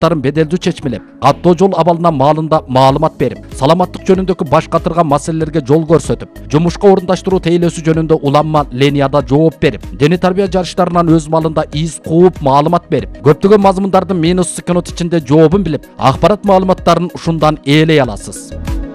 шарттарын беделдүү чечмелеп, каттоо жол абалына маалында маалымат берип, саламаттык жөнүндөгү баш катырган маселелерге жол көрсөтүп, жумушка орундаштыруу тейлөөсү жөнүндө уланма линияда жооп берип, дене тарбия жарыштарынан өз малында из кууп маалымат берип, көптөгөн мазмундардын минус секунд ичинде жообун билип, акпарат маалыматтарын ушундан ээлей аласыз.